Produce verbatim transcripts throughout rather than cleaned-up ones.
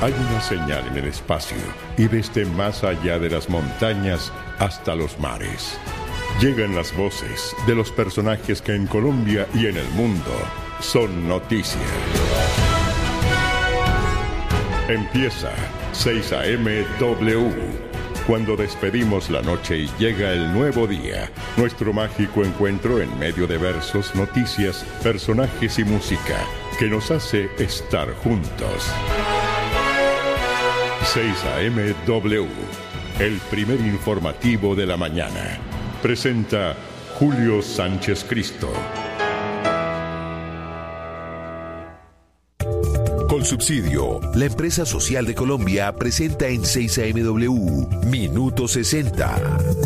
Hay una señal en el espacio y desde más allá de las montañas hasta los mares. Llegan las voces de los personajes que en Colombia y en el mundo son noticia. Empieza seis A M W. Cuando despedimos la noche y llega el nuevo día, nuestro mágico encuentro en medio de versos, noticias, personajes y música que nos hace estar juntos. seis A M W, el primer informativo de la mañana. Presenta Julio Sánchez Cristo. Colsubsidio, la empresa social de Colombia, presenta en seis A M W Minuto sesenta.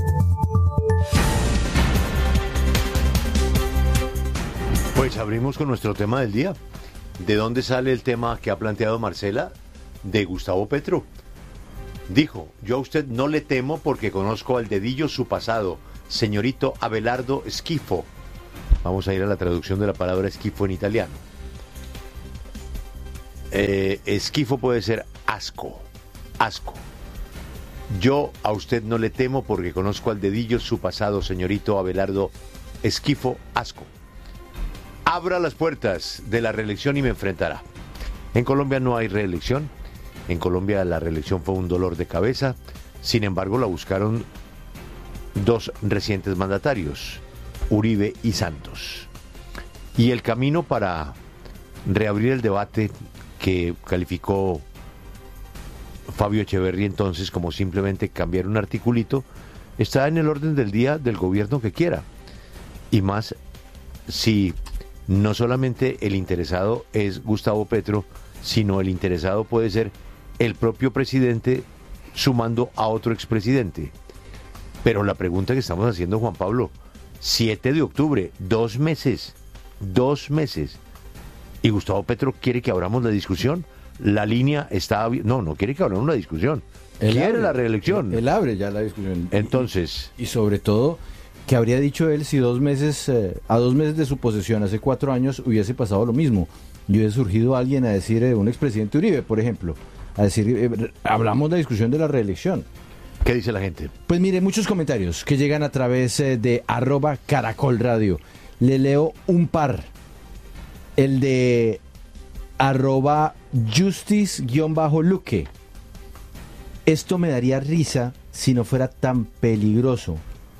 Pues abrimos con nuestro tema del día. ¿De dónde sale el tema que ha planteado Marcela? De Gustavo Petro. Dijo: yo a usted no le temo porque conozco al dedillo su pasado, señorito Abelardo Schifo. Vamos a ir a la traducción de la palabra esquifo en italiano. Eh, esquifo puede ser asco, asco. Yo a usted no le temo porque conozco al dedillo su pasado, señorito Abelardo Schifo, asco. Abra las puertas de la reelección y me enfrentará. En Colombia no hay reelección. En Colombia la reelección fue un dolor de cabeza. Sin embargo, la buscaron dos recientes mandatarios, Uribe y Santos. Y el camino para reabrir el debate que calificó Fabio Echeverri entonces como simplemente cambiar un articulito, está en el orden del día del gobierno que quiera. Y más si no solamente el interesado es Gustavo Petro, sino el interesado puede ser el propio presidente sumando a otro expresidente. Pero la pregunta que estamos haciendo, Juan Pablo, siete de octubre, dos meses, dos meses. ¿Y Gustavo Petro quiere que abramos la discusión? La línea está... No, no quiere que abramos la discusión. Él quiere abre, la reelección. Él, él abre ya la discusión. Entonces... Y, y sobre todo, ¿qué habría dicho él si dos meses, eh, a dos meses de su posesión, hace cuatro años, hubiese pasado lo mismo? Y hubiese surgido alguien a decir, eh, un expresidente Uribe, por ejemplo, a decir, eh, hablamos de la discusión de la reelección. ¿Qué dice la gente? Pues mire, muchos comentarios que llegan a través eh, de arroba Caracol Radio. Le leo un par. El de arroba justice-luque. Esto me daría risa si no fuera tan peligroso.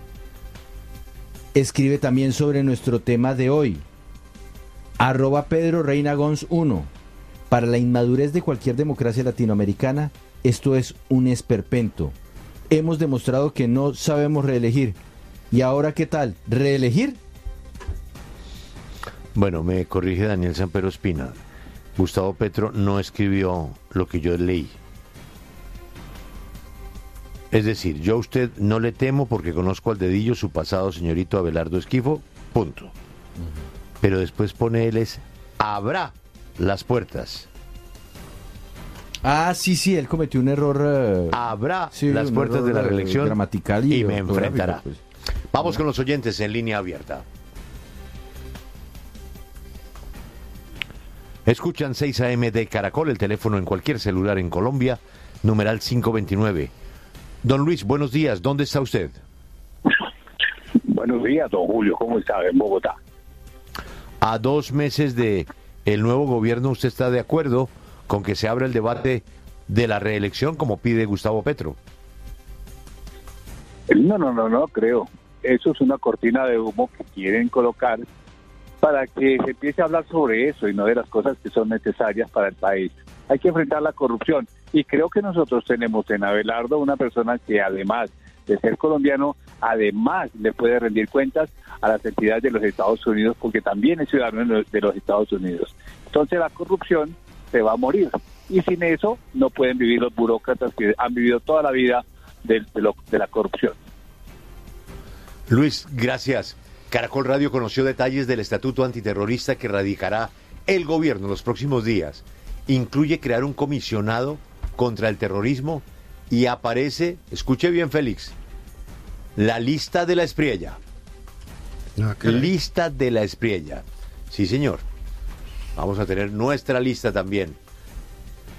Escribe también sobre nuestro tema de hoy. Arroba Pedro Reina Gons uno. Para la inmadurez de cualquier democracia latinoamericana, esto es un esperpento. Hemos demostrado que no sabemos reelegir. ¿Y ahora qué tal? ¿Reelegir? Bueno, me corrige Daniel Sampero Espina. Gustavo Petro no escribió lo que yo leí. Es decir, yo a usted no le temo porque conozco al dedillo su pasado, señorito Abelardo Schifo, punto. Uh-huh. Pero después pone él es, habrá las puertas. Ah, sí, sí, él cometió un error. Uh, habrá sí, las puertas de la reelección gramatical y, y me enfrentará. Pues. Vamos con los oyentes en línea abierta. Escuchan seis A M de Caracol, el teléfono en cualquier celular en Colombia, numeral cinco veintinueve. Don Luis, buenos días, ¿dónde está usted? Buenos días, don Julio, ¿cómo está? En Bogotá. A dos meses de el nuevo gobierno, ¿usted está de acuerdo con que se abra el debate de la reelección como pide Gustavo Petro? No, no, no, no creo. Eso es una cortina de humo que quieren colocar para que se empiece a hablar sobre eso y no de las cosas que son necesarias para el país. Hay que enfrentar la corrupción y creo que nosotros tenemos en Abelardo una persona que además de ser colombiano, además le puede rendir cuentas a las entidades de los Estados Unidos porque también es ciudadano de los Estados Unidos. Entonces la corrupción se va a morir y sin eso no pueden vivir los burócratas que han vivido toda la vida de, de, lo, de la corrupción. Luis, gracias. Caracol Radio conoció detalles del estatuto antiterrorista que radicará el gobierno en los próximos días. Incluye crear un comisionado contra el terrorismo y aparece, escuche bien Félix, la lista de la Espriella. No, lista de la Espriella. Sí, señor. Vamos a tener nuestra lista también.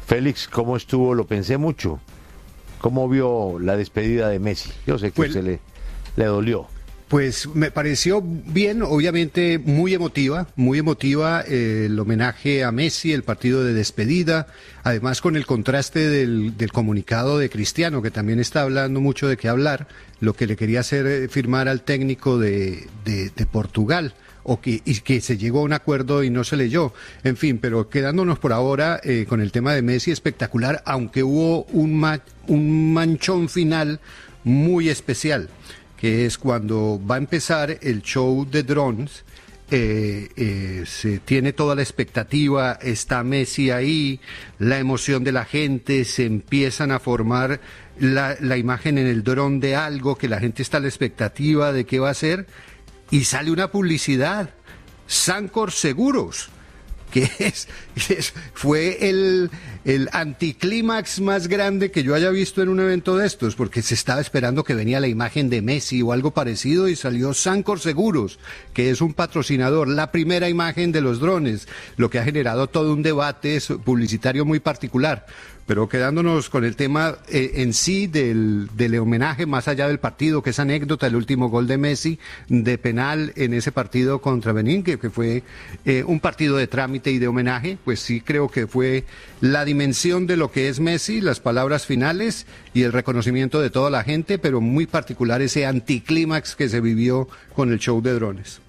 Félix, ¿cómo estuvo? Lo pensé mucho. ¿Cómo vio la despedida de Messi? Yo sé que Pues, se le, le dolió. Pues me pareció bien, obviamente muy emotiva, muy emotiva eh, el homenaje a Messi, el partido de despedida, además con el contraste del, del comunicado de Cristiano, que también está hablando mucho de qué hablar, lo que le quería hacer eh, firmar al técnico de, de, de Portugal, o que, y que se llegó a un acuerdo y no se leyó. En fin, pero quedándonos por ahora eh, con el tema de Messi, espectacular, aunque hubo un, ma un manchón final muy especial, que es cuando va a empezar el show de drones. Eh, eh, se tiene toda la expectativa, está Messi ahí, la emoción de la gente, se empiezan a formar la, la imagen en el dron de algo, que la gente está a la expectativa de qué va a ser, y sale una publicidad, Sancor Seguros, que es, es fue el, el anticlímax más grande que yo haya visto en un evento de estos, porque se estaba esperando que venía la imagen de Messi o algo parecido y salió Sancor Seguros, que es un patrocinador, la primera imagen de los drones, lo que ha generado todo un debate publicitario muy particular. Pero quedándonos con el tema eh, en sí del, del homenaje, más allá del partido, que es anécdota, el último gol de Messi de penal en ese partido contra Benín, que, que fue eh, un partido de trámite y de homenaje, pues sí creo que fue la dimensión de lo que es Messi, las palabras finales y el reconocimiento de toda la gente, pero muy particular ese anticlímax que se vivió con el show de drones.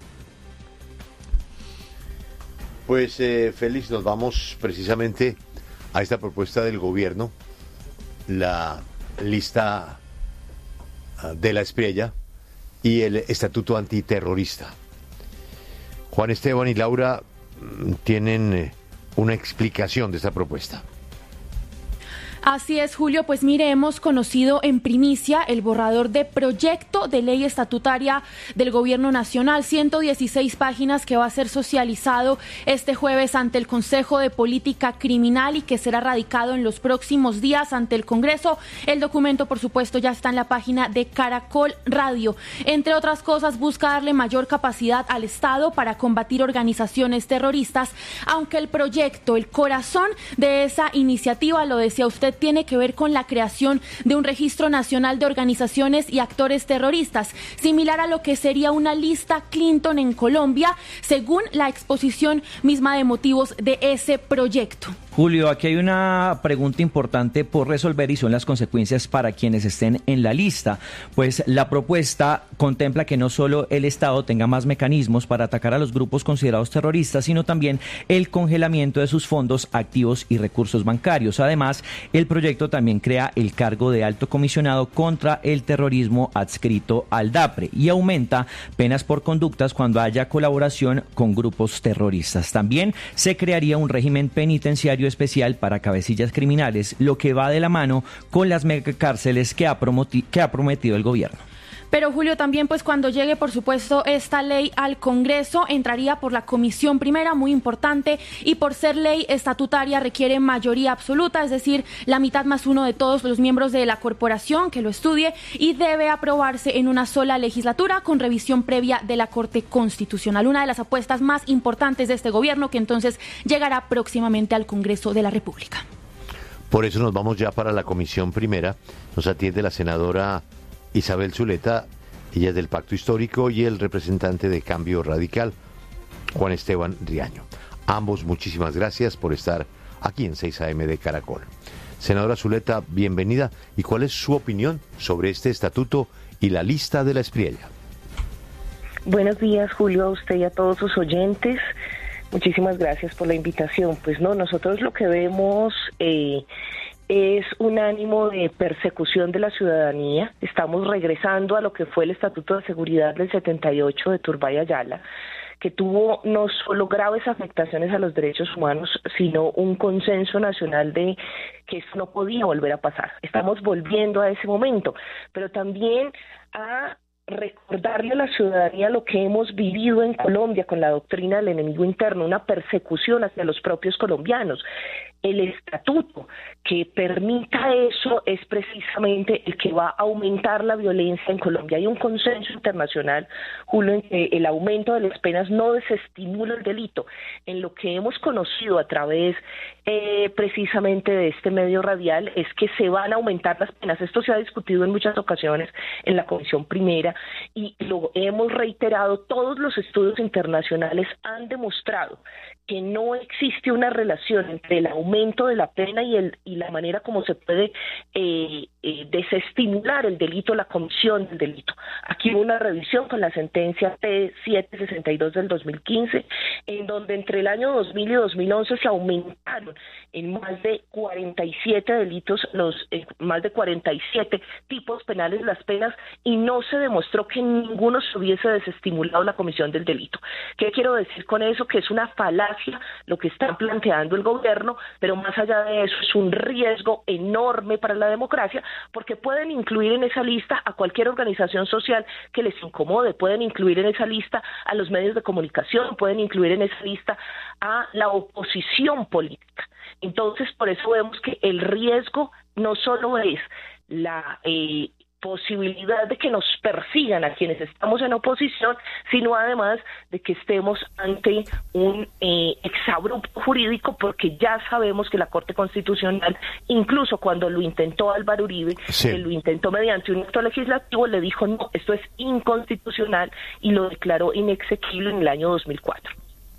Pues eh, Félix, nos vamos precisamente a esta propuesta del gobierno, la lista de la Espriella y el estatuto antiterrorista. Juan Esteban y Laura tienen una explicación de esta propuesta. Así es, Julio, pues mire, hemos conocido en primicia el borrador de proyecto de ley estatutaria del Gobierno Nacional, ciento dieciséis páginas, que va a ser socializado este jueves ante el Consejo de Política Criminal y que será radicado en los próximos días ante el Congreso. El documento, por supuesto, ya está en la página de Caracol Radio. Entre otras cosas, busca darle mayor capacidad al Estado para combatir organizaciones terroristas, aunque el proyecto, el corazón de esa iniciativa, lo decía usted, tiene que ver con la creación de un registro nacional de organizaciones y actores terroristas, similar a lo que sería una lista Clinton en Colombia, según la exposición misma de motivos de ese proyecto. Julio, aquí hay una pregunta importante por resolver y son las consecuencias para quienes estén en la lista. Pues la propuesta contempla que no solo el Estado tenga más mecanismos para atacar a los grupos considerados terroristas, sino también el congelamiento de sus fondos, activos y recursos bancarios. Además, el proyecto también crea el cargo de alto comisionado contra el terrorismo adscrito al DAPRE y aumenta penas por conductas cuando haya colaboración con grupos terroristas. También se crearía un régimen penitenciario especial para cabecillas criminales, lo que va de la mano con las megacárceles que ha, que ha prometido el gobierno. Pero Julio, también pues cuando llegue por supuesto esta ley al Congreso, entraría por la comisión primera, muy importante, y por ser ley estatutaria requiere mayoría absoluta, es decir, la mitad más uno de todos los miembros de la corporación que lo estudie, y debe aprobarse en una sola legislatura con revisión previa de la Corte Constitucional. Una de las apuestas más importantes de este gobierno, que entonces llegará próximamente al Congreso de la República. Por eso nos vamos ya para la comisión primera. Nos atiende la senadora Isabel Zuleta, ella es del Pacto Histórico, y el representante de Cambio Radical, Juan Esteban Riaño. Ambos, muchísimas gracias por estar aquí en seis A M de Caracol. Senadora Zuleta, bienvenida. ¿Y cuál es su opinión sobre este estatuto y la lista de la Espriella? Buenos días, Julio, a usted y a todos sus oyentes. Muchísimas gracias por la invitación. Pues no, nosotros lo que vemos Eh, es un ánimo de persecución de la ciudadanía. Estamos regresando a lo que fue el Estatuto de Seguridad del setenta y ocho de Turbay Ayala, que tuvo no solo graves afectaciones a los derechos humanos, sino un consenso nacional de que eso no podía volver a pasar. Estamos volviendo a ese momento, pero también a recordarle a la ciudadanía lo que hemos vivido en Colombia con la doctrina del enemigo interno, una persecución hacia los propios colombianos. el estatuto que permita eso es precisamente el que va a aumentar la violencia en Colombia. Hay un consenso internacional, Julio, en que el aumento de las penas no desestimula el delito. En lo que hemos conocido a través eh, precisamente de este medio radial es que se van a aumentar las penas. Esto se ha discutido en muchas ocasiones en la Comisión Primera y lo hemos reiterado. Todos los estudios internacionales han demostrado que no existe una relación entre el aumento de la pena y, el, y la manera como se puede eh, eh, desestimular el delito, la comisión del delito. Aquí hubo una revisión con la sentencia T setecientos sesenta y dos del dos mil quince, en donde entre el año dos mil y dos mil once se aumentaron en más de cuarenta y siete delitos, los eh, más de cuarenta y siete tipos penales las penas, y no se demostró que ninguno se hubiese desestimulado la comisión del delito. ¿Qué quiero decir con eso? Que es una falacia lo que está planteando el gobierno, pero más allá de eso es un riesgo enorme para la democracia, porque pueden incluir en esa lista a cualquier organización social que les incomode, pueden incluir en esa lista a los medios de comunicación, pueden incluir en esa lista a la oposición política. Entonces, por eso vemos que el riesgo no solo es la eh, posibilidad de que nos persigan a quienes estamos en oposición, sino además de que estemos ante un eh, exabrupto jurídico, porque ya sabemos que la Corte Constitucional, incluso cuando lo intentó Álvaro Uribe, sí. que lo intentó mediante un acto legislativo, le dijo no, esto es inconstitucional, y lo declaró inexequible en el año dos mil cuatro.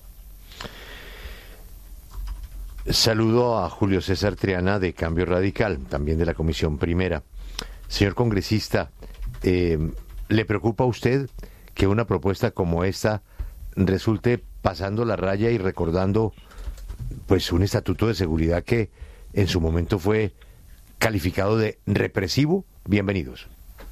Saludo a Julio César Triana de Cambio Radical, también de la Comisión Primera. Señor congresista, eh, ¿le preocupa a usted que una propuesta como esta resulte pasando la raya y recordando pues un estatuto de seguridad que en su momento fue calificado de represivo? Bienvenidos.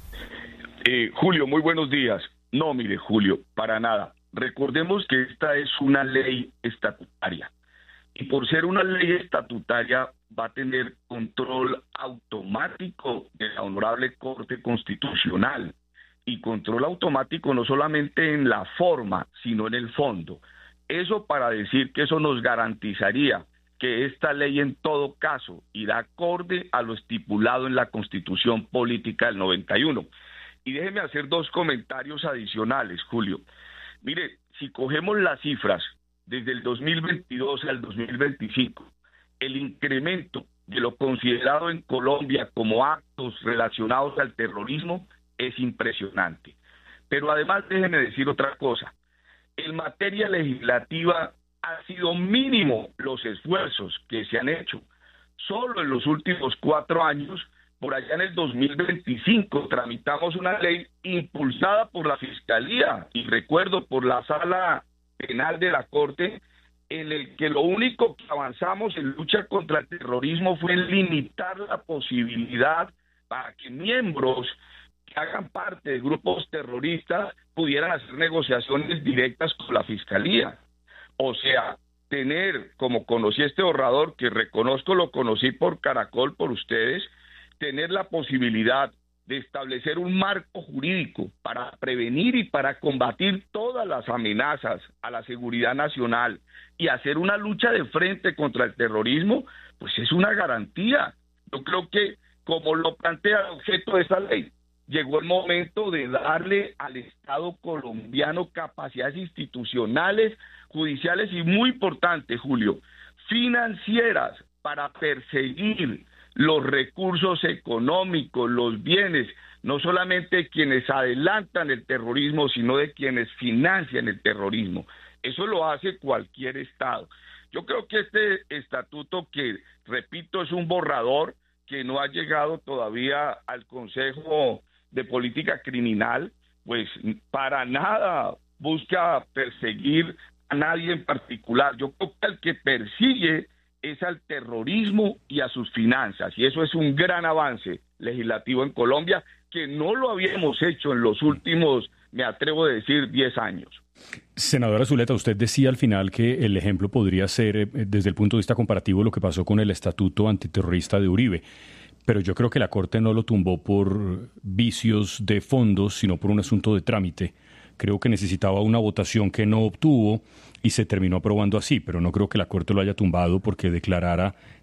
Eh, Julio, muy buenos días. No, mire, Julio, para nada. Recordemos que esta es una ley estatutaria. Y por ser una ley estatutaria va a tener control automático de la Honorable Corte Constitucional, y control automático no solamente en la forma, sino en el fondo. Eso para decir que eso nos garantizaría que esta ley en todo caso irá acorde a lo estipulado en la Constitución Política del noventa y uno. Y déjeme hacer dos comentarios adicionales, Julio. Mire, si cogemos las cifras desde el dos mil veintidós al dos mil veinticinco, el incremento de lo considerado en Colombia como actos relacionados al terrorismo es impresionante. Pero además déjeme decir otra cosa. En materia legislativa ha sido mínimo los esfuerzos que se han hecho. Solo en los últimos cuatro años, por allá en el dos mil veinticinco, tramitamos una ley impulsada por la Fiscalía y recuerdo por la Sala Penal de la Corte, en el que lo único que avanzamos en lucha contra el terrorismo fue en limitar la posibilidad para que miembros que hagan parte de grupos terroristas pudieran hacer negociaciones directas con la Fiscalía. O sea, tener, como conocí este borrador, que reconozco lo conocí por Caracol, por ustedes, tener la posibilidad de establecer un marco jurídico para prevenir y para combatir todas las amenazas a la seguridad nacional y hacer una lucha de frente contra el terrorismo, pues es una garantía. Yo creo que, como lo plantea el objeto de esa ley, llegó el momento de darle al Estado colombiano capacidades institucionales, judiciales y, muy importante, Julio, financieras para perseguir los recursos económicos, los bienes, no solamente de quienes adelantan el terrorismo, sino de quienes financian el terrorismo. Eso lo hace cualquier Estado. Yo creo que este estatuto, que repito es un borrador que no ha llegado todavía al Consejo de Política Criminal, pues para nada busca perseguir a nadie en particular. Yo creo que el que persigue es al terrorismo y a sus finanzas, y eso es un gran avance legislativo en Colombia que no lo habíamos hecho en los últimos, me atrevo a decir, diez años. Senadora Zuleta, usted decía al final que el ejemplo podría ser, eh, desde el punto de vista comparativo, lo que pasó con el estatuto antiterrorista de Uribe, pero yo creo que la Corte no lo tumbó por vicios de fondos, sino por un asunto de trámite. Creo que necesitaba una votación que no obtuvo y se terminó aprobando así, pero no creo que la Corte lo haya tumbado porque declarara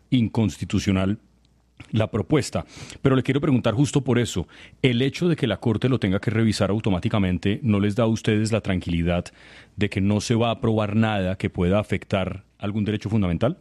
inconstitucional la propuesta. Pero le quiero preguntar justo por eso, ¿el hecho de que la Corte lo tenga que revisar automáticamente no les da a ustedes la tranquilidad de que no se va a aprobar nada que pueda afectar algún derecho fundamental?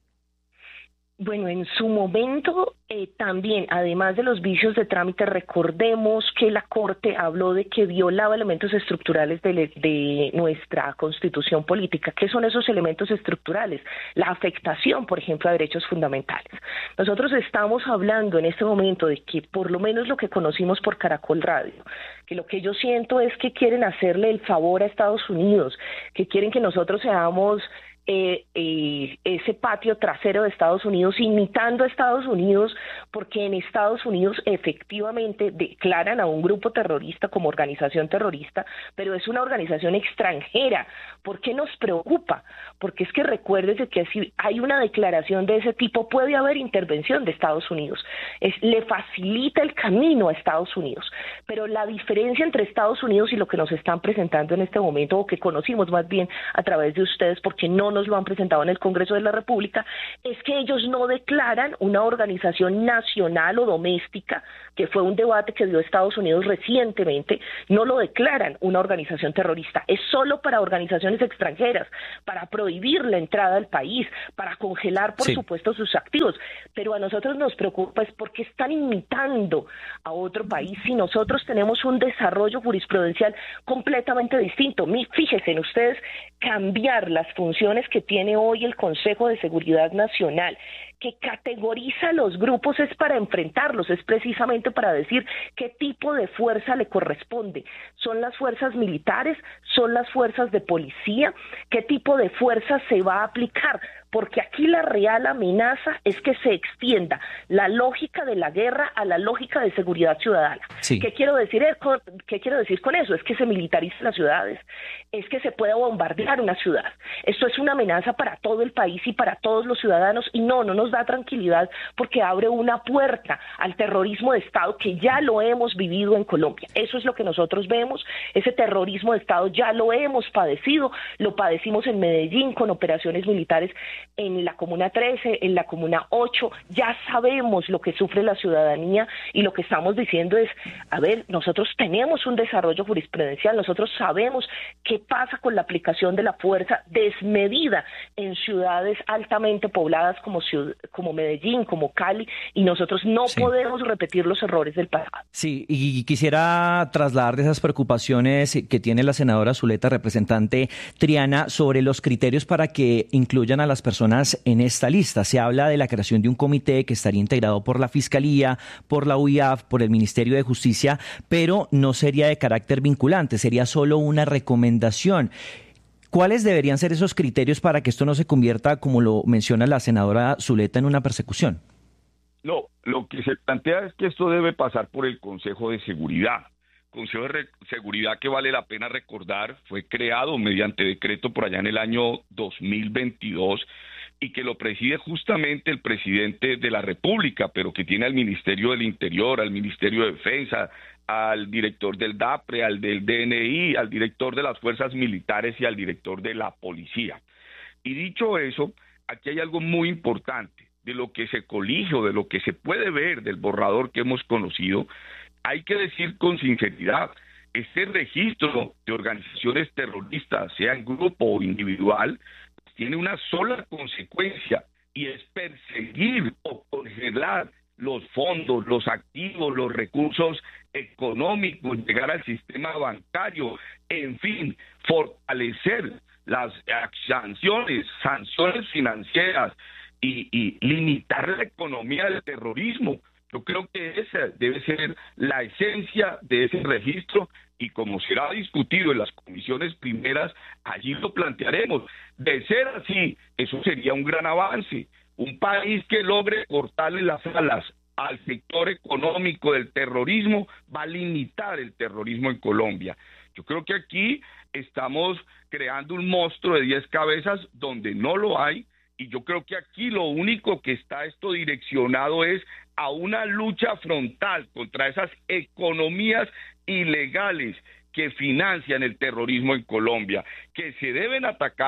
Bueno, en su momento eh, también, además de los vicios de trámite, recordemos que la Corte habló de que violaba elementos estructurales de, de nuestra Constitución política. ¿Qué son esos elementos estructurales? La afectación, por ejemplo, a derechos fundamentales. Nosotros estamos hablando en este momento de que, por lo menos lo que conocimos por Caracol Radio, que lo que yo siento es que quieren hacerle el favor a Estados Unidos, que quieren que nosotros seamos Eh, eh, ese patio trasero de Estados Unidos, imitando a Estados Unidos, porque en Estados Unidos efectivamente declaran a un grupo terrorista como organización terrorista, pero es una organización extranjera. ¿Por qué nos preocupa? Porque es que recuérdese que si hay una declaración de ese tipo puede haber intervención de Estados Unidos, es, le facilita el camino a Estados Unidos, pero la diferencia entre Estados Unidos y lo que nos están presentando en este momento, o que conocimos más bien a través de ustedes, porque no nos lo han presentado en el Congreso de la República, es que ellos no declaran una organización nacional o doméstica, que fue un debate que dio Estados Unidos recientemente, no lo declaran una organización terrorista, es solo para organizaciones extranjeras, para prohibir la entrada al país, para congelar, por sí. supuesto, sus activos, pero a nosotros nos preocupa es porque están imitando a otro país y nosotros tenemos un desarrollo jurisprudencial completamente distinto. Fíjense en ustedes, cambiar las funciones que tiene hoy el Consejo de Seguridad Nacional, que categoriza a los grupos, es para enfrentarlos, es precisamente para decir qué tipo de fuerza le corresponde. ¿Son las fuerzas militares? ¿Son las fuerzas de policía? ¿Qué tipo de fuerza se va a aplicar? Porque aquí la real amenaza es que se extienda la lógica de la guerra a la lógica de seguridad ciudadana. Sí. ¿Qué quiero decir, ¿Qué quiero decir con eso? Es que se militaricen las ciudades, es que se pueda bombardear una ciudad. Esto es una amenaza para todo el país y para todos los ciudadanos, y no, no nos da tranquilidad porque abre una puerta al terrorismo de Estado que ya lo hemos vivido en Colombia. Eso es lo que nosotros vemos, ese terrorismo de Estado ya lo hemos padecido, lo padecimos en Medellín con operaciones militares en la Comuna trece, en la Comuna ocho, ya sabemos lo que sufre la ciudadanía y lo que estamos diciendo es, a ver, nosotros tenemos un desarrollo jurisprudencial, nosotros sabemos qué pasa con la aplicación de la fuerza desmedida en ciudades altamente pobladas como, ciudad, como Medellín, como Cali, y nosotros no sí. podemos repetir los errores del pasado. Sí, y quisiera trasladar de esas preocupaciones que tiene la senadora Zuleta, representante Triana, sobre los criterios para que incluyan a las personas en esta lista. Se habla de la creación de un comité que estaría integrado por la Fiscalía, por la U I A F, por el Ministerio de Justicia, pero no sería de carácter vinculante, sería solo una recomendación. ¿Cuáles deberían ser esos criterios para que esto no se convierta, como lo menciona la senadora Zuleta, en una persecución? No, lo que se plantea es que esto debe pasar por el Consejo de Seguridad. Consejo de Seguridad, que vale la pena recordar, fue creado mediante decreto por allá en el año dos mil veintidós y que lo preside justamente el presidente de la República, pero que tiene al Ministerio del Interior, al Ministerio de Defensa, al director del DAPRE, al del D N I, al director de las Fuerzas Militares y al director de la Policía. Y dicho eso, aquí hay algo muy importante de lo que se colige o de lo que se puede ver del borrador que hemos conocido. Hay que decir con sinceridad, este registro de organizaciones terroristas, sea en grupo o individual, tiene una sola consecuencia, y es perseguir o congelar los fondos, los activos, los recursos económicos, llegar al sistema bancario, en fin, fortalecer las sanciones, sanciones financieras y, y limitar la economía del terrorismo. Yo creo que esa debe ser la esencia de ese registro, y como será discutido en las comisiones primeras, allí lo plantearemos. De ser así, eso sería un gran avance. Un país que logre cortarle las alas al sector económico del terrorismo va a limitar el terrorismo en Colombia. Yo creo que aquí estamos creando un monstruo de diez cabezas donde no lo hay, y yo creo que aquí lo único que está esto direccionado es a una lucha frontal contra esas economías ilegales que financian el terrorismo en Colombia, que se deben atacar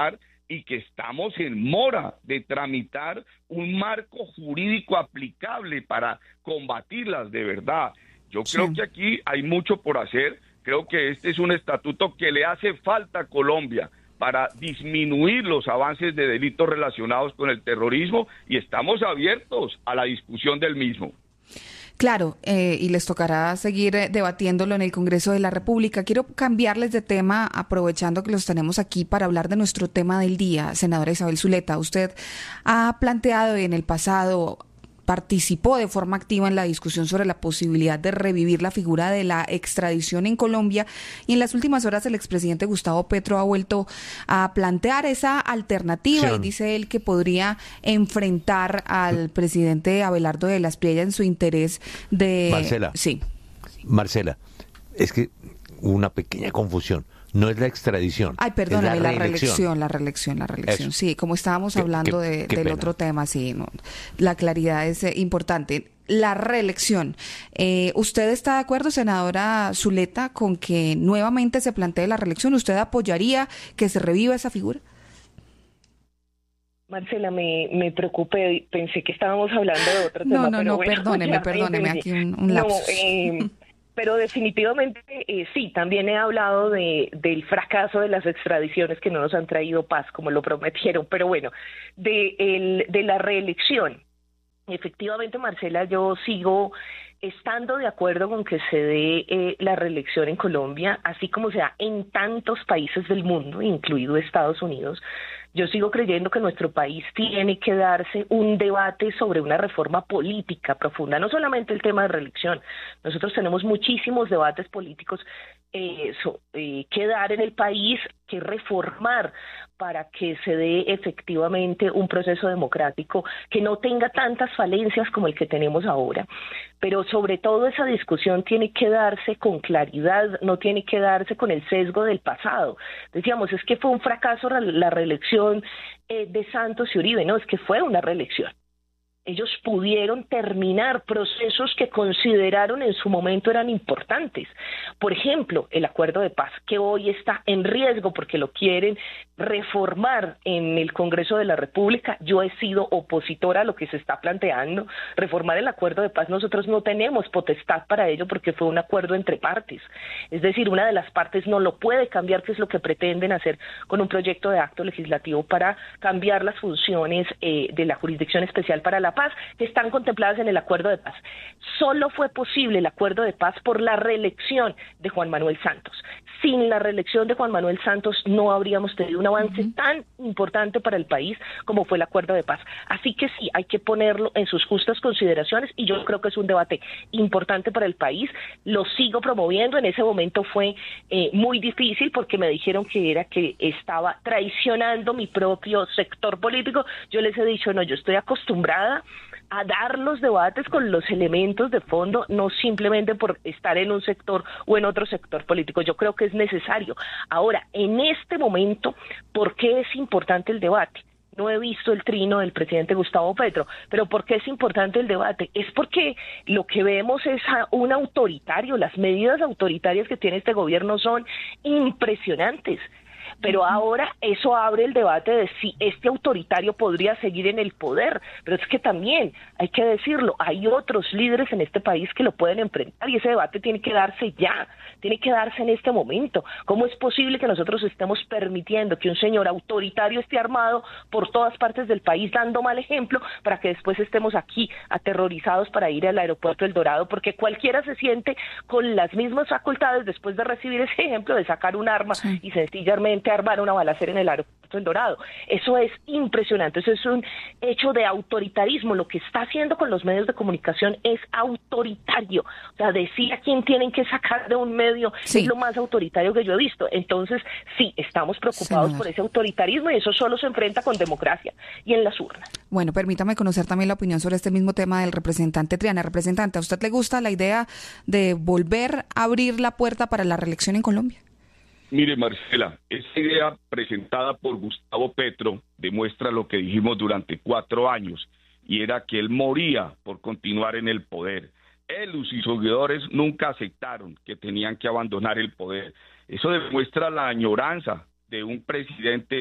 y que estamos en mora de tramitar un marco jurídico aplicable para combatirlas de verdad. Yo creo sí. que aquí hay mucho por hacer. Creo que este es un estatuto que le hace falta a Colombia para disminuir los avances de delitos relacionados con el terrorismo, y estamos abiertos a la discusión del mismo. Claro, eh, y les tocará seguir eh, debatiéndolo en el Congreso de la República. Quiero cambiarles de tema, aprovechando que los tenemos aquí para hablar de nuestro tema del día. Senadora Isabel Zuleta, usted ha planteado en el pasado, participó de forma activa en la discusión sobre la posibilidad de revivir la figura de la extradición en Colombia, y en las últimas horas el expresidente Gustavo Petro ha vuelto a plantear esa alternativa, sí. y dice él que podría enfrentar al presidente Abelardo de la Espriella en su interés de... Marcela, sí. Marcela, es que hubo una pequeña confusión. No es la extradición. Ay, perdóname, la, la reelección, la reelección, la reelección. Eso. Sí, como estábamos hablando qué, de, qué del pena. otro tema, sí, no, la claridad es eh, importante. La reelección. Eh, ¿Usted está de acuerdo, senadora Zuleta, con que nuevamente se plantee la reelección? ¿Usted apoyaría que se reviva esa figura? Marcela, me, me preocupé, pensé que estábamos hablando de otro tema. No, no, pero no, bueno, perdóneme, perdóneme, aquí un, un lapsus. No, eh, Pero definitivamente eh, sí, también he hablado de del fracaso de las extradiciones que no nos han traído paz, como lo prometieron, pero bueno, de, el, de la reelección. Efectivamente, Marcela, yo sigo estando de acuerdo con que se dé eh, la reelección en Colombia, así como se da en tantos países del mundo, incluido Estados Unidos. Yo sigo creyendo que nuestro país tiene que darse un debate sobre una reforma política profunda, no solamente el tema de reelección. Nosotros tenemos muchísimos debates políticos eh, so, eh, que dar en el país, que reformar para que se dé efectivamente un proceso democrático que no tenga tantas falencias como el que tenemos ahora. Pero sobre todo esa discusión tiene que darse con claridad, no tiene que darse con el sesgo del pasado. Decíamos, es que fue un fracaso la reelección eh, de Santos y Uribe. No, es que fue una reelección. Ellos pudieron terminar procesos que consideraron en su momento eran importantes. Por ejemplo, el acuerdo de paz, que hoy está en riesgo porque lo quieren reformar en el Congreso de la República. Yo he sido opositora a lo que se está planteando. Reformar el acuerdo de paz, nosotros no tenemos potestad para ello porque fue un acuerdo entre partes. Es decir, una de las partes no lo puede cambiar, que es lo que pretenden hacer con un proyecto de acto legislativo para cambiar las funciones eh, de la Jurisdicción Especial para la Paz, que están contempladas en el acuerdo de paz. Solo fue posible el acuerdo de paz por la reelección de Juan Manuel Santos. Sin la reelección de Juan Manuel Santos no habríamos tenido un avance uh-huh. tan importante para el país como fue el acuerdo de paz. Así que sí, hay que ponerlo en sus justas consideraciones, y yo creo que es un debate importante para el país. Lo sigo promoviendo. En ese momento fue eh, muy difícil porque me dijeron que era que estaba traicionando mi propio sector político. Yo les he dicho, no, yo estoy acostumbrada a dar los debates con los elementos de fondo, no simplemente por estar en un sector o en otro sector político. Yo creo que es necesario. Ahora, en este momento, ¿por qué es importante el debate? No he visto el trino del presidente Gustavo Petro, pero ¿por qué es importante el debate? Es porque lo que vemos es a un autoritario. Las medidas autoritarias que tiene este gobierno son impresionantes. Pero ahora eso abre el debate de si este autoritario podría seguir en el poder. Pero es que también, hay que decirlo, hay otros líderes en este país que lo pueden enfrentar, y ese debate tiene que darse ya, tiene que darse en este momento. ¿Cómo es posible que nosotros estemos permitiendo que un señor autoritario esté armado por todas partes del país, dando mal ejemplo, para que después estemos aquí aterrorizados para ir al aeropuerto El Dorado? Porque cualquiera se siente con las mismas facultades después de recibir ese ejemplo de sacar un arma sí. y sencillamente armar una balacera en el aeropuerto El Dorado. Eso es impresionante, eso es un hecho de autoritarismo. Lo que está haciendo con los medios de comunicación es autoritario. O sea, decir a quién tienen que sacar de un medio sí. es lo más autoritario que yo he visto. Entonces, sí, estamos preocupados Señor. por ese autoritarismo, y eso solo se enfrenta con democracia y en las urnas. Bueno, permítame conocer también la opinión sobre este mismo tema del representante Triana. Representante, ¿a usted le gusta la idea de volver a abrir la puerta para la reelección en Colombia? Mire, Marcela, esa idea presentada por Gustavo Petro demuestra lo que dijimos durante cuatro años, y era que él moría por continuar en el poder. Él y sus seguidores nunca aceptaron que tenían que abandonar el poder. Eso demuestra la añoranza de un presidente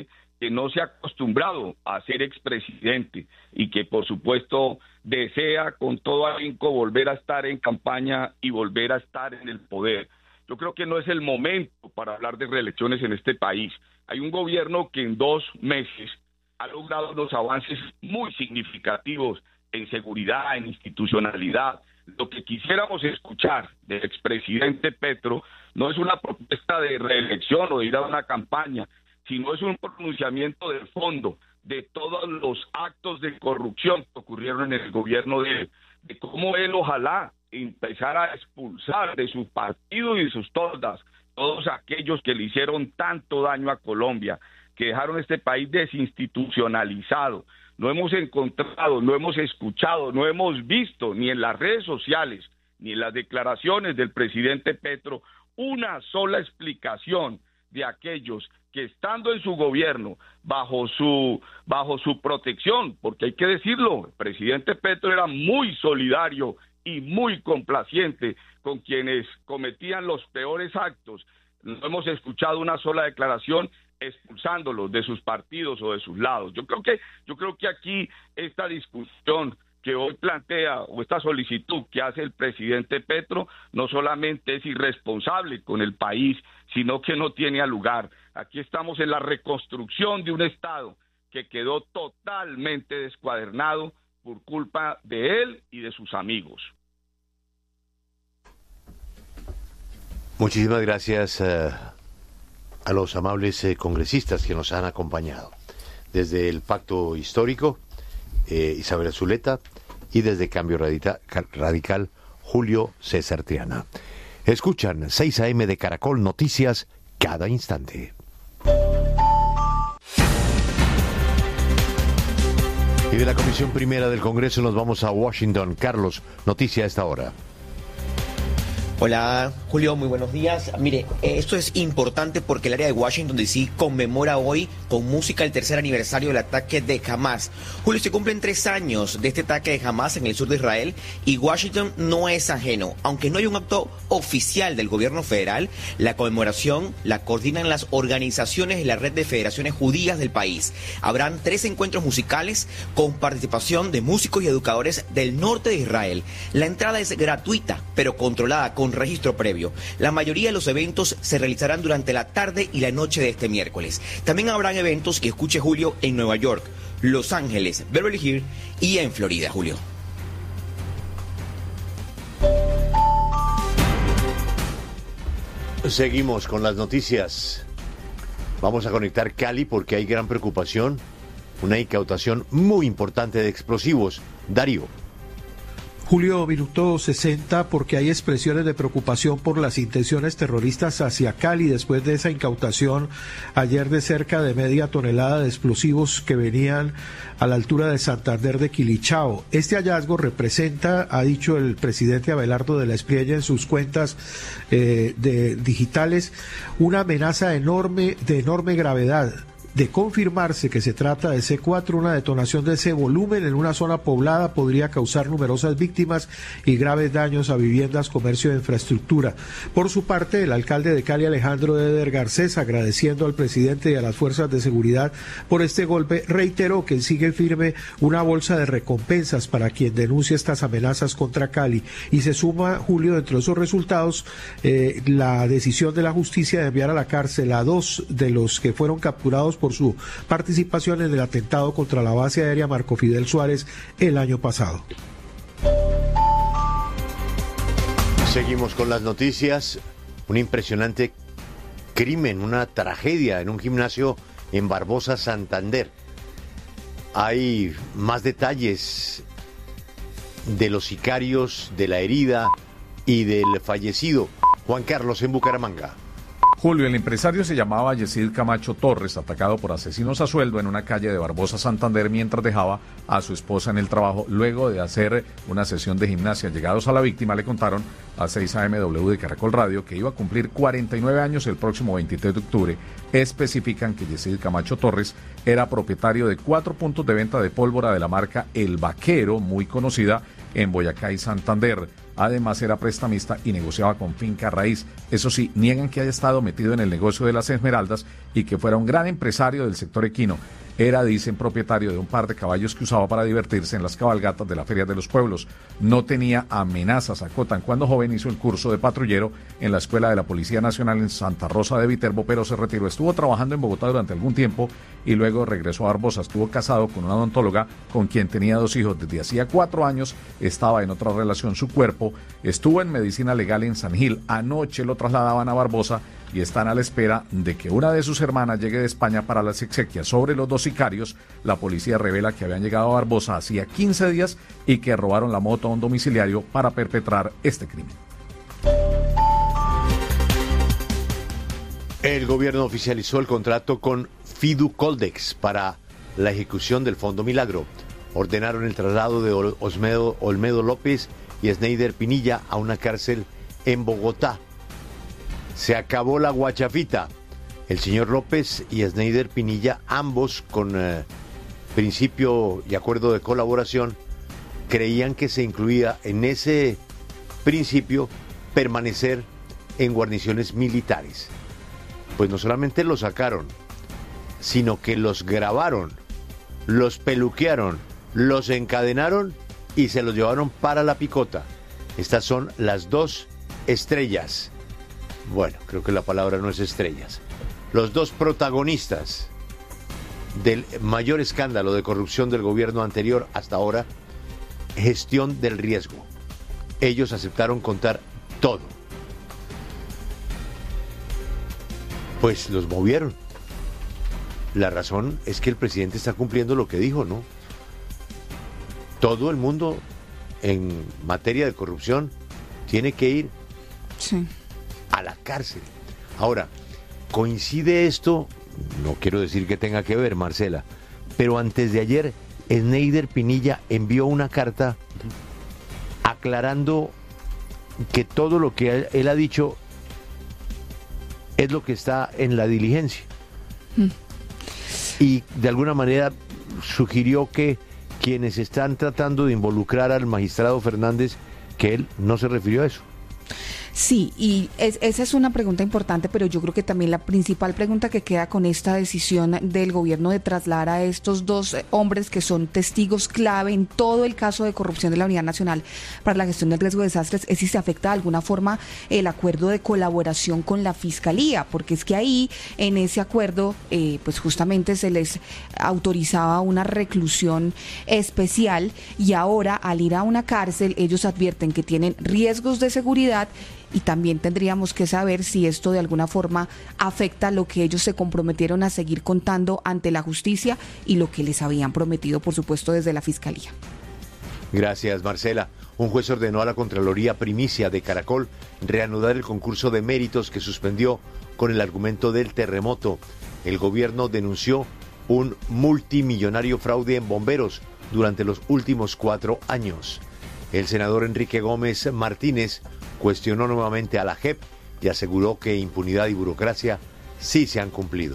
que no se ha acostumbrado a ser expresidente y que por supuesto desea con todo ahínco volver a estar en campaña y volver a estar en el poder. Yo creo que no es el momento para hablar de reelecciones en este país. Hay un gobierno que en dos meses ha logrado unos avances muy significativos en seguridad, en institucionalidad. Lo que quisiéramos escuchar del expresidente Petro no es una propuesta de reelección o de ir a una campaña, sino es un pronunciamiento del fondo de todos los actos de corrupción que ocurrieron en el gobierno de él, de cómo él ojalá empezara a expulsar de su partido y de sus toldas todos aquellos que le hicieron tanto daño a Colombia, que dejaron este país desinstitucionalizado. No hemos encontrado, no hemos escuchado, no hemos visto ni en las redes sociales ni en las declaraciones del presidente Petro una sola explicación de aquellos que estando en su gobierno, bajo su bajo su protección, porque hay que decirlo, el presidente Petro era muy solidario y muy complaciente con quienes cometían los peores actos. No hemos escuchado una sola declaración expulsándolos de sus partidos o de sus lados. Yo creo que yo creo que aquí esta discusión que hoy plantea o esta solicitud que hace el presidente Petro no solamente es irresponsable con el país, sino que no tiene lugar. Aquí estamos en la reconstrucción de un Estado que quedó totalmente descuadernado por culpa de él y de sus amigos. Muchísimas gracias uh, a los amables eh, congresistas que nos han acompañado. Desde el Pacto Histórico, eh, Isabel Zuleta, y desde Cambio Radical, Radical Julio César Triana. Escuchan seis a eme de Caracol Noticias cada instante. Y de la Comisión Primera del Congreso nos vamos a Washington. Carlos, noticia a esta hora. Hola, Julio, muy buenos días. Mire, esto es importante porque el área de Washington D C conmemora hoy con música el tercer aniversario del ataque de Hamas. Julio, se cumplen tres años de este ataque de Hamas en el sur de Israel y Washington no es ajeno. Aunque no hay un acto oficial del gobierno federal, la conmemoración la coordinan las organizaciones de la red de federaciones judías del país. Habrán tres encuentros musicales con participación de músicos y educadores del norte de Israel. La entrada es gratuita, pero controlada con registro previo. La mayoría de los eventos se realizarán durante la tarde y la noche de este miércoles. También habrán eventos, que escuche Julio, en Nueva York, Los Ángeles, Beverly Hills y en Florida, Julio. Seguimos con las noticias. Vamos a conectar Cali porque hay gran preocupación, una incautación muy importante de explosivos. Darío. Julio, minuto sesenta, porque hay expresiones de preocupación por las intenciones terroristas hacia Cali después de esa incautación ayer de cerca de media tonelada de explosivos que venían a la altura de Santander de Quilichao. Este hallazgo representa, ha dicho el presidente Abelardo de la Espriella en sus cuentas eh, de digitales, una amenaza enorme, de enorme gravedad. De confirmarse que se trata de C cuatro, una detonación de ese volumen en una zona poblada podría causar numerosas víctimas y graves daños a viviendas, comercio e infraestructura. Por su parte, el alcalde de Cali, Alejandro Eder Garcés, agradeciendo al presidente y a las fuerzas de seguridad por este golpe, reiteró que sigue firme una bolsa de recompensas para quien denuncie estas amenazas contra Cali. Y se suma, Julio, dentro de esos resultados, eh, la decisión de la justicia de enviar a la cárcel a dos de los que fueron capturados por su participación en el atentado contra la base aérea Marco Fidel Suárez el año pasado. Seguimos con las noticias. Un impresionante crimen, una tragedia en un gimnasio en Barbosa, Santander. Hay más detalles de los sicarios, de la herida y del fallecido. Juan Carlos en Bucaramanga. Julio, el empresario se llamaba Yesid Camacho Torres, atacado por asesinos a sueldo en una calle de Barbosa, Santander, mientras dejaba a su esposa en el trabajo luego de hacer una sesión de gimnasia. Llegados a la víctima, le contaron a seis A M W de Caracol Radio que iba a cumplir cuarenta y nueve años el próximo veintitrés de octubre. Especifican que Yesid Camacho Torres era propietario de cuatro puntos de venta de pólvora de la marca El Vaquero, muy conocida en Boyacá y Santander. Además era prestamista y negociaba con finca raíz. Eso sí, niegan que haya estado metido en el negocio de las esmeraldas y que fuera un gran empresario del sector equino. Era, dicen, propietario de un par de caballos que usaba para divertirse en las cabalgatas de la Feria de los Pueblos. No tenía amenazas, acotan. Cuando joven hizo el curso de patrullero en la Escuela de la Policía Nacional en Santa Rosa de Viterbo, pero se retiró. Estuvo trabajando en Bogotá durante algún tiempo y luego regresó a Barbosa. Estuvo casado con una odontóloga con quien tenía dos hijos. Desde hacía cuatro años estaba en otra relación. Su cuerpo estuvo en medicina legal en San Gil. Anoche lo trasladaban a Barbosa y están a la espera de que una de sus hermanas llegue de España para las exequias. Sobre los dos sicarios, la policía revela que habían llegado a Barbosa hacía quince días y que robaron la moto a un domiciliario para perpetrar este crimen. El gobierno oficializó el contrato con Fidu Coldex para la ejecución del Fondo Milagro. Ordenaron el traslado de Osmedo, Olmedo López y Sneider Pinilla a una cárcel en Bogotá. Se acabó la guachafita. El señor López y Sneider Pinilla, ambos con eh, principio y acuerdo de colaboración, creían que se incluía en ese principio permanecer en guarniciones militares. Pues no solamente los sacaron, sino que los grabaron, los peluquearon, los encadenaron y se los llevaron para la picota. Estas son las dos estrellas. Bueno, creo que la palabra no es estrellas. Los dos protagonistas del mayor escándalo de corrupción del gobierno anterior hasta ahora, gestión del riesgo. Ellos aceptaron contar todo. Pues los movieron. La razón es que el presidente está cumpliendo lo que dijo, ¿no? Todo el mundo en materia de corrupción tiene que ir sí. a la cárcel. Ahora, coincide esto, no quiero decir que tenga que ver, Marcela, pero antes de ayer, Sneider Pinilla envió una carta aclarando que todo lo que él ha dicho es lo que está en la diligencia. Mm. Y de alguna manera sugirió que quienes están tratando de involucrar al magistrado Fernández, que él no se refirió a eso. Sí, y es, esa es una pregunta importante, pero yo creo que también la principal pregunta que queda con esta decisión del gobierno de trasladar a estos dos hombres que son testigos clave en todo el caso de corrupción de la Unidad Nacional para la Gestión del Riesgo de Desastres es si se afecta de alguna forma el acuerdo de colaboración con la Fiscalía, porque es que ahí en ese acuerdo eh, pues justamente se les autorizaba una reclusión especial y ahora al ir a una cárcel ellos advierten que tienen riesgos de seguridad. Y también tendríamos que saber si esto de alguna forma afecta lo que ellos se comprometieron a seguir contando ante la justicia y lo que les habían prometido, por supuesto, desde la Fiscalía. Gracias, Marcela. Un juez ordenó a la Contraloría Primicia de Caracol reanudar el concurso de méritos que suspendió con el argumento del terremoto. El gobierno denunció un multimillonario fraude en bomberos durante los últimos cuatro años. El senador Enrique Gómez Martínez cuestionó nuevamente a la J E P y aseguró que impunidad y burocracia sí se han cumplido.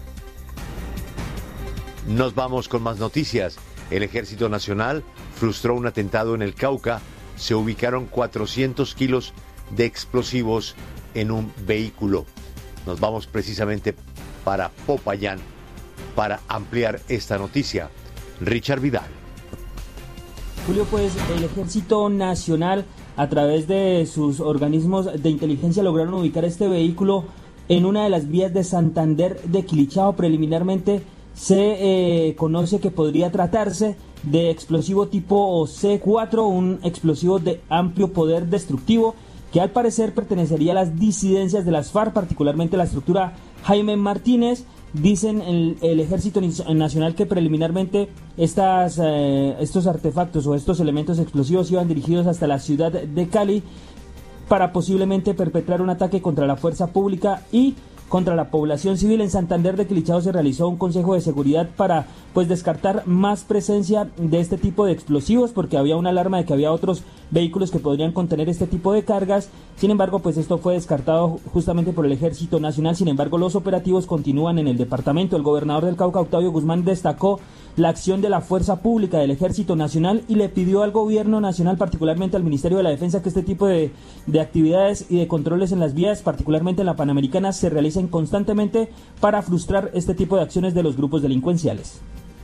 Nos vamos con más noticias. El Ejército Nacional frustró un atentado en el Cauca. Se ubicaron cuatrocientos kilos de explosivos en un vehículo. Nos vamos precisamente para Popayán para ampliar esta noticia. Richard Vidal. Julio, pues el Ejército Nacional a través de sus organismos de inteligencia lograron ubicar este vehículo en una de las vías de Santander de Quilichao. Preliminarmente se eh, conoce que podría tratarse de explosivo tipo C cuatro, un explosivo de amplio poder destructivo que al parecer pertenecería a las disidencias de las FARC, particularmente la estructura Jaime Martínez. Dicen el, el Ejército Nacional que preliminarmente estas, eh, estos artefactos o estos elementos explosivos iban dirigidos hasta la ciudad de Cali para posiblemente perpetrar un ataque contra la fuerza pública y contra la población civil. En Santander de Quilichao se realizó un consejo de seguridad para pues descartar más presencia de este tipo de explosivos, porque había una alarma de que había otros vehículos que podrían contener este tipo de cargas. Sin embargo, pues esto fue descartado justamente por el Ejército Nacional. Sin embargo, los operativos continúan en el departamento. El gobernador del Cauca, Octavio Guzmán, destacó la acción de la fuerza pública del Ejército Nacional y le pidió al gobierno nacional, particularmente al Ministerio de la Defensa, que este tipo de, de actividades y de controles en las vías, particularmente en la Panamericana, se realicen constantemente para frustrar este tipo de acciones de los grupos delincuenciales.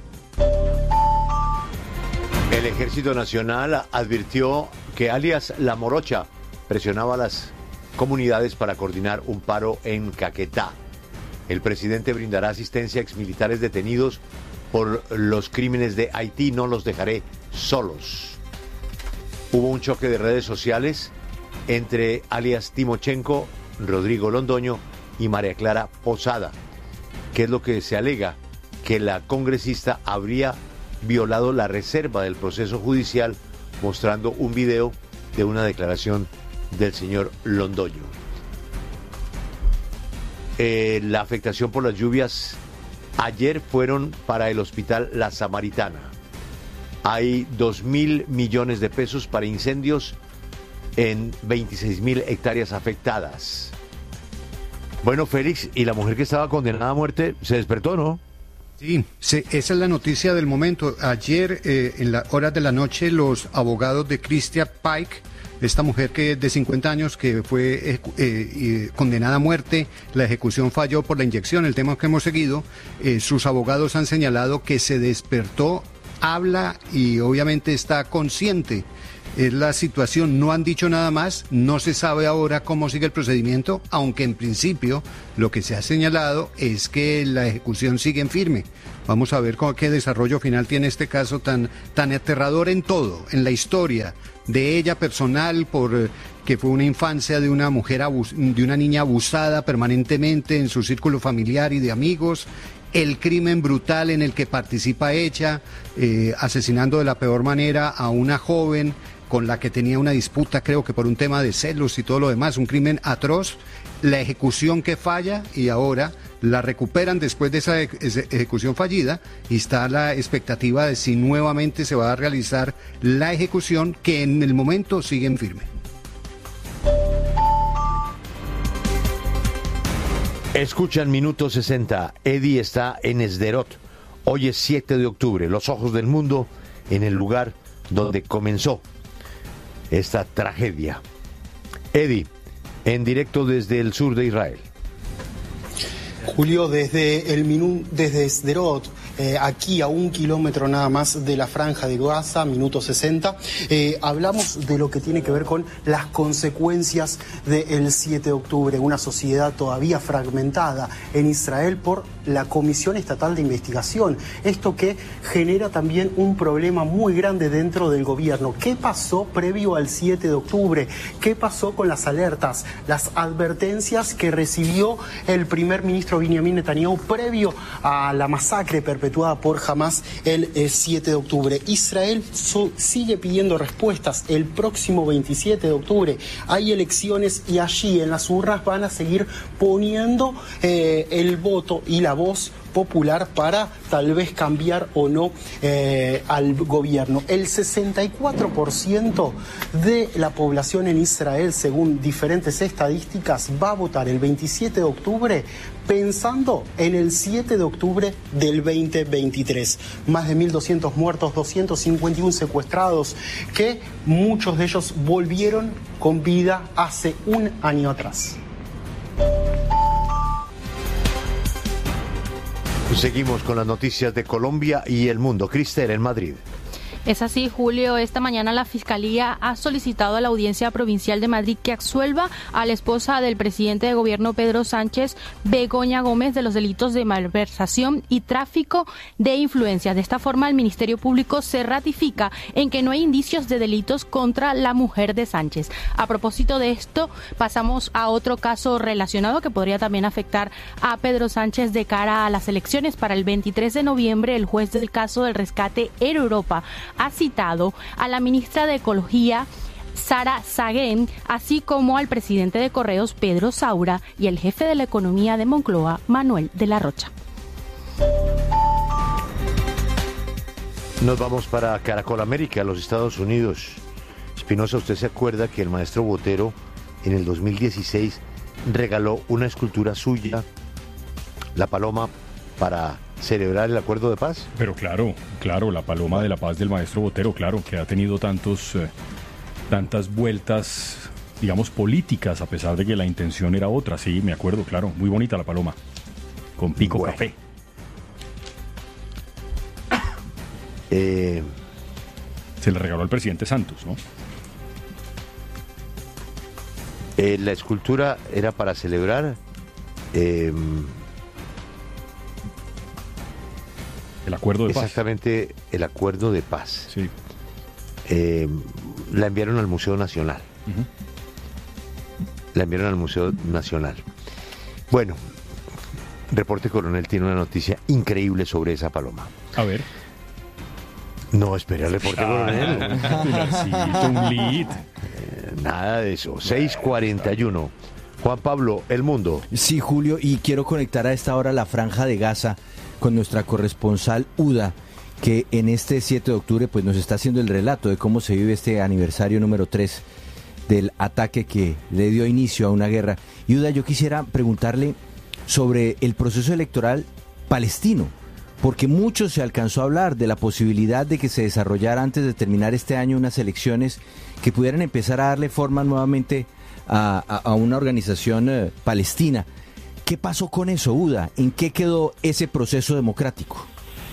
El Ejército Nacional advirtió que alias La Morocha presionaba a las comunidades para coordinar un paro en Caquetá. El presidente brindará asistencia a exmilitares detenidos por los crímenes de Haití. No los dejaré solos. Hubo un choque de redes sociales entre alias Timochenko, Rodrigo Londoño y María Clara Posada. ¿Qué es lo que se alega? Que la congresista habría violado la reserva del proceso judicial, mostrando un video de una declaración del señor Londoño. Eh, la afectación por las lluvias ayer fueron para el hospital La Samaritana. Hay dos mil millones de pesos para incendios en veintiséis mil hectáreas afectadas. Bueno, Félix, y la mujer que estaba condenada a muerte se despertó, ¿no? Sí, sí, esa es la noticia del momento. Ayer, eh, en las horas de la noche, los abogados de Christian Pike, esta mujer que de cincuenta años que fue eh, eh, condenada a muerte, la ejecución falló por la inyección, el tema que hemos seguido, eh, sus abogados han señalado que se despertó, habla y obviamente está consciente. Es la situación, no han dicho nada más, no se sabe ahora cómo sigue el procedimiento, aunque en principio lo que se ha señalado es que la ejecución sigue en firme. Vamos a ver con qué desarrollo final tiene este caso tan, tan aterrador en todo, en la historia de ella personal, por eh, que fue una infancia de una mujer, abus- de una niña abusada permanentemente en su círculo familiar y de amigos, el crimen brutal en el que participa ella, eh, asesinando de la peor manera a una joven con la que tenía una disputa, creo que por un tema de celos y todo lo demás, un crimen atroz, la ejecución que falla y ahora la recuperan después de esa ejecución fallida y está la expectativa de si nuevamente se va a realizar la ejecución, que en el momento sigue en firme. Escuchan Minuto sesenta. Eddie está en Sderot. Hoy es siete de octubre. Los ojos del mundo en el lugar donde comenzó esta tragedia. Eddie, en directo desde el sur de Israel. Julio, desde el minú, desde Sderot, eh, aquí a un kilómetro nada más de la franja de Gaza, Minuto sesenta, eh, hablamos de lo que tiene que ver con las consecuencias del siete de octubre, una sociedad todavía fragmentada en Israel por la Comisión Estatal de Investigación. Esto que genera también un problema muy grande dentro del gobierno. ¿Qué pasó previo al siete de octubre? ¿Qué pasó con las alertas, las advertencias que recibió el primer ministro Benjamin Netanyahu previo a la masacre perpetuada por Hamas el eh, siete de octubre? Israel so, sigue pidiendo respuestas. El próximo veintisiete de octubre hay elecciones y allí en las urnas van a seguir poniendo eh, el voto y la voz popular para tal vez cambiar o no eh, al gobierno. El sesenta y cuatro por ciento de la población en Israel, según diferentes estadísticas, va a votar el veintisiete de octubre pensando en el siete de octubre del veinte veintitrés. Más de mil doscientos muertos, doscientos cincuenta y uno secuestrados, que muchos de ellos volvieron con vida hace un año atrás. Seguimos con las noticias de Colombia y el mundo. Cristel, en Madrid. Es así, Julio. Esta mañana la Fiscalía ha solicitado a la Audiencia Provincial de Madrid que absuelva a la esposa del presidente de gobierno Pedro Sánchez, Begoña Gómez, de los delitos de malversación y tráfico de influencias. De esta forma, el Ministerio Público se ratifica en que no hay indicios de delitos contra la mujer de Sánchez. A propósito de esto, pasamos a otro caso relacionado que podría también afectar a Pedro Sánchez de cara a las elecciones. Para el veintitrés de noviembre, el juez del caso del rescate Air Europa ha citado a la ministra de Ecología, Sara Saguén, así como al presidente de Correos, Pedro Saura, y el jefe de la economía de Moncloa, Manuel de la Rocha. Nos vamos para Caracol América, los Estados Unidos. Espinosa, ¿usted se acuerda que el maestro Botero en el dos mil dieciséis regaló una escultura suya, la paloma, para celebrar el acuerdo de paz. Pero claro, claro, la paloma de la paz del maestro Botero, claro, que ha tenido tantos, eh, tantas vueltas, digamos, políticas, a pesar de que la intención era otra. Sí, me acuerdo, claro, muy bonita la paloma, con pico bueno. café. Eh, Se le regaló al presidente Santos, ¿no? Eh, la escultura era para celebrar eh, el acuerdo de paz. Exactamente, el acuerdo de paz. Sí. Eh, la enviaron al Museo Nacional. Uh-huh. La enviaron al Museo Nacional. Bueno, Reporte Coronel tiene una noticia increíble sobre esa paloma. A ver. No, espera el Reporte Coronel. Pilarcito, un lead. Eh, nada de eso. seis cuarenta y uno. Juan Pablo, El Mundo. Sí, Julio, y quiero conectar a esta hora la Franja de Gaza con nuestra corresponsal Uda, que en este siete de octubre pues nos está haciendo el relato de cómo se vive este aniversario número tres del ataque que le dio inicio a una guerra. Y Uda, yo quisiera preguntarle sobre el proceso electoral palestino, porque mucho se alcanzó a hablar de la posibilidad de que se desarrollara antes de terminar este año unas elecciones que pudieran empezar a darle forma nuevamente a, a, a una organización eh, palestina. ¿Qué pasó con eso, Uda? ¿En qué quedó ese proceso democrático?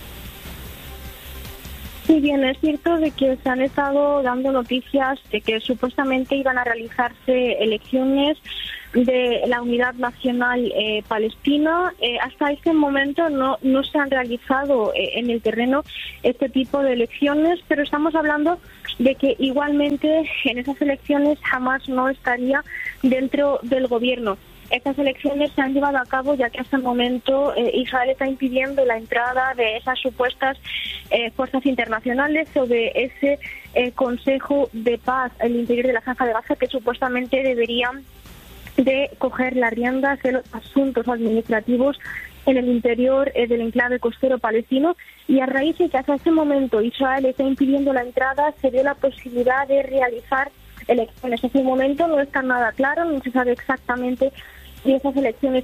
Sí, bien, es cierto de que se han estado dando noticias de que supuestamente iban a realizarse elecciones de la Unidad Nacional eh, Palestina. Eh, hasta este momento no, no se han realizado eh, en el terreno este tipo de elecciones, pero estamos hablando de que igualmente en esas elecciones Hamás no estaría dentro del gobierno. Estas elecciones se han llevado a cabo ya que hasta el momento eh, Israel está impidiendo la entrada de esas supuestas eh, fuerzas internacionales sobre ese eh, Consejo de Paz al interior de la Franja de Gaza, que supuestamente deberían de coger las riendas de los asuntos administrativos en el interior eh, del enclave costero palestino. Y a raíz de que hasta este momento Israel está impidiendo la entrada, se dio la posibilidad de realizar elecciones. En ese momento no está nada claro, no se sabe exactamente si esas elecciones